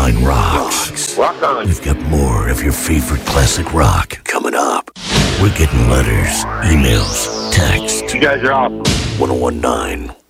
1019 rocks. Rock on. We've got more of your favorite classic rock coming up. We're getting letters, emails, texts. You guys are awesome. 1019